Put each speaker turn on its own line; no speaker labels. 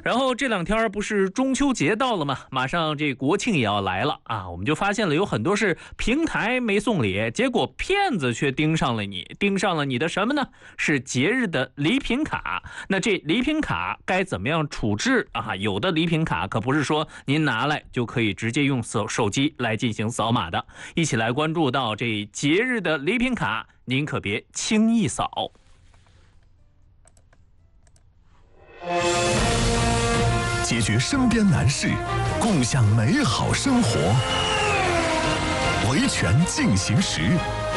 然后这两天不是中秋节到了吗？马上这国庆也要来了啊，我们就发现了有很多是平台没送礼，结果骗子却盯上了你的什么呢？是节日的礼品卡。那这礼品卡该怎么样处置啊？有的礼品卡可不是说您拿来就可以直接用手机来进行扫码的。一起来关注到这节日的礼品卡，您可别轻易扫。
解决身边难事，共享美好生活。维权进行时。